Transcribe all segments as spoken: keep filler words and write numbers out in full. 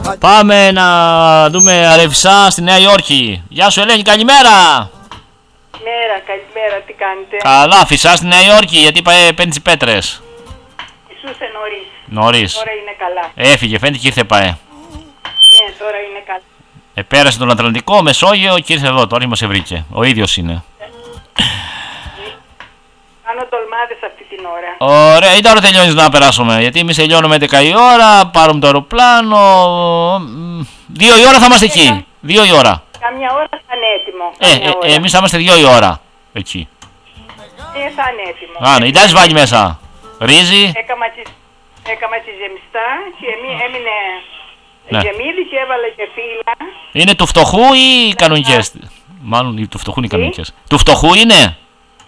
Πάμε να δούμε Αρεφισά στη Νέα Υόρκη. Γεια σου Ελένη, καλημέρα. Καλημέρα, καλημέρα, τι κάνετε? Καλά, φυσά στη Νέα Υόρκη γιατί παίρνει τις πέτρες. Ισούσε νωρίς. Νωρίς. Τώρα είναι καλά. Έφυγε, φαίνεται και ήρθε ΠΑΕ. Ναι, τώρα είναι καλά. Επέρασε τον Ατλαντικό, Μεσόγειο και ήρθε εδώ. Τώρα μας σε βρήκε. Ο ίδιος είναι. Κάνω τολμάδες αυτή την ώρα. Ωραία, ή τώρα τελειώνεις να περάσουμε. Γιατί εμείς τελειώνουμε έντεκα η ώρα, πάρουμε το αεροπλάνο. Δύο η ώρα θα είμαστε εκεί. Δύο η ώρα. Καμιά ώρα θα είναι έτοιμο. Ε, ε, εμείς θα είμαστε δύο η ώρα εκεί. Ε, θα είναι έτοιμο. Α, ναι, τι βάλει μέσα. Ρύζι. Έκαμα τη ζεμιστά και έμεινε ναι. γεμίδι και έβαλε και φύλλα. Είναι του φτωχού ή κανονικές? Μάλλον του φτωχού είναι οι κανονικές. Του φτωχού είναι.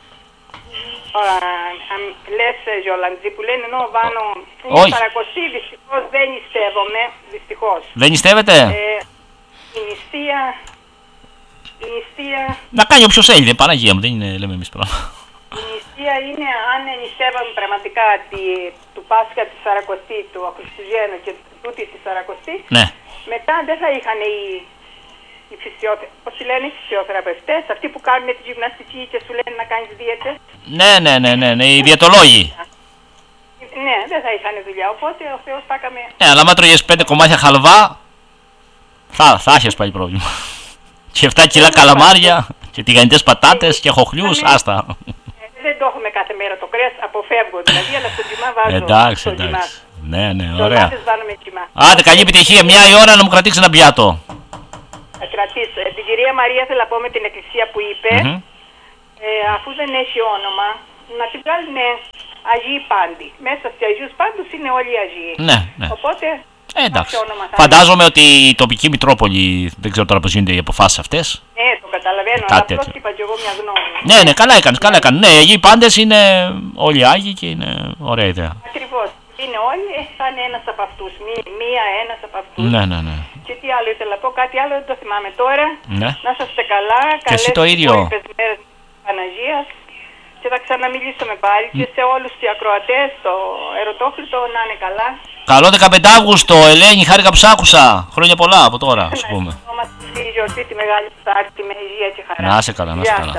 Λες Γιολαντζή που λένε ενώ βάνω είναι σαρακοστή, δυστυχώς δεν νηστεύομαι, δυστυχώς. Δεν νηστεύετε? Ε, η νηστεία, η νηστεία... Να κάνει όποιος θέλει, Παναγία μου, δεν είναι, λέμε εμείς πράγμα. Η νηστεία είναι αν νηστεύαμε πραγματικά τη, του Πάσχα τη σαρακοστή, του Χριστουγέννου και τούτη τη σαρακοστή, ναι. Μετά δεν θα είχαν οι, οι φυσιοθε... πώς λένε οι φυσιοθεραπευτές, αυτοί που κάνουν τη γυμναστική και σου λένε να κάνεις δίαιτες. Ναι, ναι, ναι, ναι, ναι, οι διαιτολόγοι. Ναι, δεν θα είχαν δουλειά, οπότε ο Θεός θα έκαμε... Ναι, αλλά άμα τρώγες πέντε κομμάτια χαλβά, θα, θα έχεις πάλι πρόβλημα. Και εφτά κιλά καλαμάρια, και τηγανιτές πατάτες και χοχλιούς, άστα. Δεν το έχουμε κάθε μέρα το κρέας, αποφεύγω δηλαδή, αλλά στο τζιμά βάζω. Εντάξει, στο εντάξει. Ναι, ναι, ωραία. ωραία. Τζιμά. Άντε, καλή επιτυχία. Μια η ώρα να μου κρατήσει ένα πιάτο. Θα κρατήσω. Ε, την κυρία Μαρία θέλω να πω με την εκκλησία που είπε, mm-hmm. ε, αφού δεν έχει όνομα, να την βγάλουν Αγίοι Πάντοι. Μέσα στους Αγίους Πάντους είναι όλοι οι Αγίοι. Ναι, ναι. Οπότε, ε, εντάξει. Φαντάζομαι ότι η τοπική Μητρόπολη, δεν ξέρω τώρα πώς γίνονται οι αποφάσεις αυτές. Ναι, το καταλαβαίνω, αλλά απλώς είπα και εγώ μια γνώμη. Ναι, ναι, καλά έκανες, καλά έκανες. Ναι, οι Αγίοι Πάντες είναι όλοι Άγιοι και είναι ωραία ιδέα. Ακριβώς. Είναι όλοι, θα είναι ένας από αυτούς. Μí, μία, ένας από αυτούς. Ναι, ναι, ναι. Και τι άλλο ήθελα να πω, κάτι άλλο δεν το θυμάμαι τώρα. Ναι. Να είστε καλά. Και εσύ το ίδιο. Καλές μέρες της Παναγίας. Και θα ξαναμιλήσουμε πάλι και σε όλους τους ακροατές, το ερωτόφλητο να είναι καλά. Καλό δεκαπέντε Αυγούστου, Ελένη, χάρηκα που σ' άκουσα. Χρόνια πολλά από τώρα, ας πούμε. Να ευχόμαστε στη γιορτή τη μεγάλη που θα έρθει με υγεία και χαρά. Να είσαι καλά, να είσαι καλά.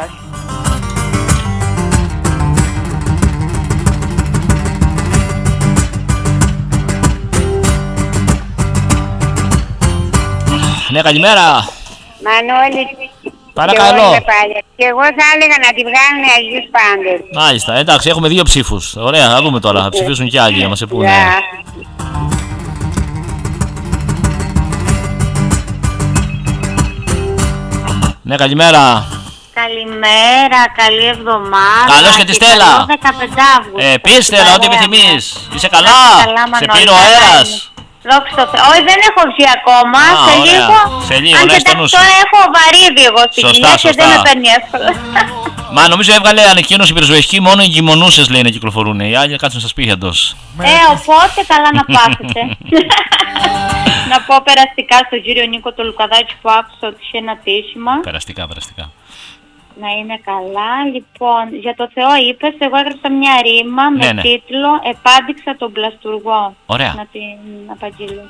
Ναι, καλημέρα. Μανώλη, παρακαλώ. Και εγώ θα έλεγα να τη βγάλουν οι Αγίους Πάντες. Μάλιστα, εντάξει, έχουμε δύο ψήφους. Ωραία, θα δούμε τώρα, θα ψηφίσουν κι άλλοι, να μας πούνε. Ναι, καλημέρα. Καλημέρα, καλή εβδομάδα. Καλώς και τη Στέλλα. δεκαπέντε Αυγούστου. Ε, πεις Στέλλα, ό,τι επιθυμείς. Είσαι καλά, σε πήρε ο αέρας. Δόξα τω Θεώ. Όχι, δεν έχω βγει ακόμα. Α, σε ωραία. λίγο. Σε λίγο, αν ναι, και στο νου σου. τώρα έχω βαρύδι εγώ στην κοιλιά και δεν με παίρνει εύκολα. Μα νομίζω έβγαλε ανακοίνωση πυροσβεστική, μόνο οι εγκυμονούσες λέει να κυκλοφορούν. Οι άλλοι να κάτσουν στα σπίτια τους. Ε, οπότε καλά να πάθετε. Να πω περαστικά στον κύριο Νίκο το Λουκαδάκη που άκουσα ότι είχε ένα τύχημα. Περαστικά, περαστικά. Να είναι καλά. Λοιπόν, για το Θεό είπες, εγώ έγραψα μια ρήμα με ναι, ναι. τίτλο «Επάντηξα τον πλαστουργό». Ωραία. Να την απαγγείλω.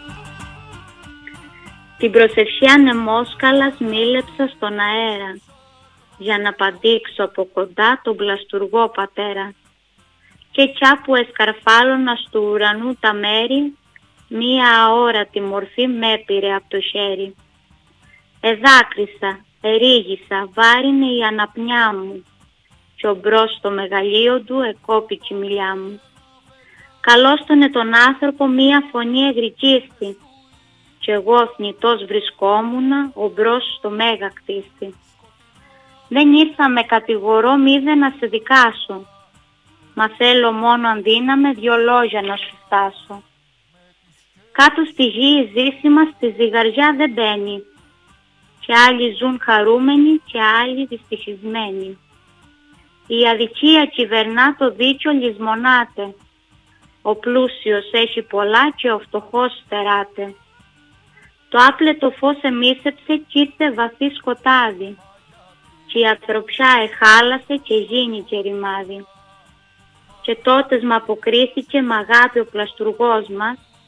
Την προσευχή ανεμόσκαλας μίλεψα στον αέρα, για να παντήξω από κοντά τον πλαστουργό πατέρα. Και κι άπου εσκαρφάλωνα του ουρανού τα μέρη, μία αόρατη μορφή μ' έπειρε από το χέρι. Εδάκρυσα, ερίγησα, βάρινε η αναπνιά μου, κι ο μπρος στο μεγαλείο του εκόπηκε η μιλιά μου. Καλώστονε τον άνθρωπο μία φωνή εγρικίστη, κι εγώ θνητός βρισκόμουνα, ο μπρος στο μέγα κτίστη. Δεν ήρθα με κατηγορώ μήδε να σε δικάσω, μα θέλω μόνο αν δύναμε δυο λόγια να σου φτάσω. Κάτω στη γη η ζήση μας στη ζυγαριά δεν μπαίνει, και άλλοι ζουν χαρούμενοι και άλλοι δυστυχισμένοι. Η αδικία κυβερνά, το δίκιο λησμονάται, ο πλούσιος έχει πολλά και ο φτωχός στεράται. Το άπλετο φως εμίσεψε κι ήρθε βαθύ σκοτάδι, και η ανθρωπιά εχάλασε και γίνηκε ρημάδι. Και τότε μ' αποκρίθηκε μ' αγάπη ο πλαστουργός μας,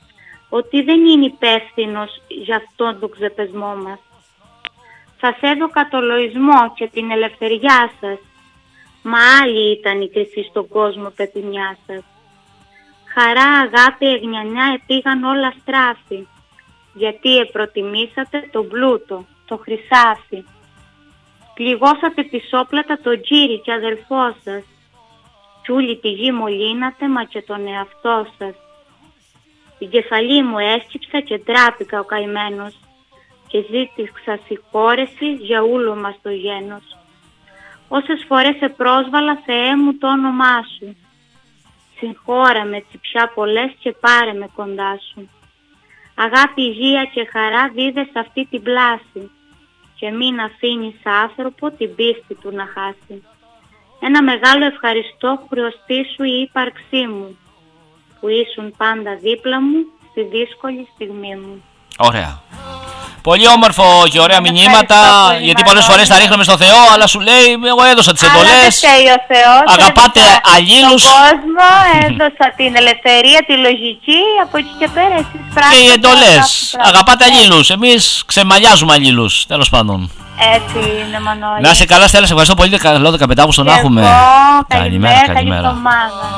ότι δεν είναι υπεύθυνος για αυτόν τον ξεπεσμό μας. Σας έδωκα το λοισμό και την ελευθεριά σας, μα άλλη ήταν η κρυφή στον κόσμο πεπινιά σας. Χαρά, αγάπη, εγνιανιά επήγαν όλα στράφη, γιατί επροτιμήσατε τον πλούτο, το χρυσάφι. Πληγώσατε πισόπλατα τον τζίρι και αδελφό σας, κι όλη τη γη μολύνατε, μα και τον εαυτό σας. Την κεφαλή μου έσκυψα και ντράπηκα ο καημένος, και ζήτηξα συγχώρεση για όλο μας το γένος. Όσες φορές σε πρόσβαλα, Θεέ μου, το όνομά σου, συγχώρα με τσι πια πολλές και πάρε με κοντά σου. Αγάπη, υγεία και χαρά δίδε σε αυτή την πλάση, και μην αφήνεις άνθρωπο την πίστη του να χάσει. Ένα μεγάλο ευχαριστώ χρεωστή σου η ύπαρξή μου, που ήσουν πάντα δίπλα μου στη δύσκολη στιγμή μου. Ωραία. Πολύ όμορφο και ωραία μηνύματα, γιατί πολλές φορές τα ρίχνουμε στο Θεό, αλλά σου λέει εγώ έδωσα τις εντολές. Αλλά δεν φταίει ο Θεός, αγαπάτε αλλήλους. Στον κόσμο έδωσα την ελευθερία, τη λογική, από εκεί και πέρα εσείς πράξετε. Και οι εντολές, αγαπάτε αλλήλους, εμείς ξεμαλιάζουμε αλλήλους, τέλος πάντων. Έτσι είναι, Μανώλη. Να είσαι καλά, Στέλλα, σε ευχαριστώ πολύ. Καλό δεκαπεντά που στον έχουμε. Καλημέρα, καλημέρα.